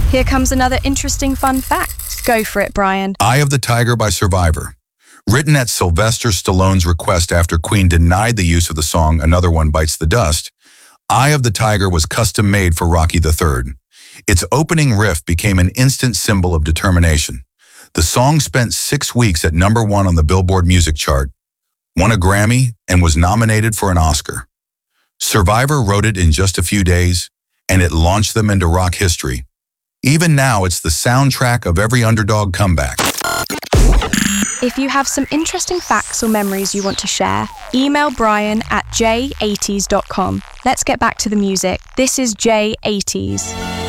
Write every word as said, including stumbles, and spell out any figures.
Here comes another interesting fun fact. Go for it, Brian. Eye of the Tiger by Survivor. Written at Sylvester Stallone's request after Queen denied the use of the song Another One Bites the Dust, Eye of the Tiger was custom made for Rocky the Third. Its opening riff became an instant symbol of determination. The song spent six weeks at number one on the Billboard music chart, won a Grammy, and was nominated for an Oscar. Survivor wrote it in just a few days, and it launched them into rock history. Even now, it's the soundtrack of every underdog comeback. If you have some interesting facts or memories you want to share, email Brian at j eighties dot com. Let's get back to the music. This is J eighties.